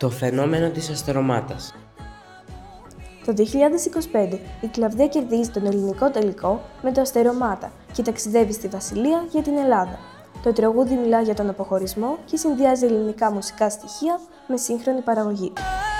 Το φαινόμενο της αστερομάτας. Το 2025 η Κλαβδία κερδίζει τον ελληνικό τελικό με το Αστερομάτα και ταξιδεύει στη Βασιλεία για την Ελλάδα. Το τραγούδι μιλά για τον αποχωρισμό και συνδυάζει ελληνικά μουσικά στοιχεία με σύγχρονη παραγωγή.